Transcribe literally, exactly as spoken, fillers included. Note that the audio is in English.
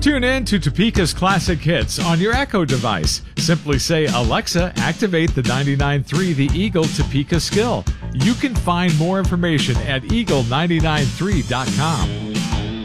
Tune in to Topeka's Classic Hits on your Echo device. Simply say, Alexa, activate the ninety-nine point three The Eagle Topeka skill. You can find more information at eagle nine nine three dot com.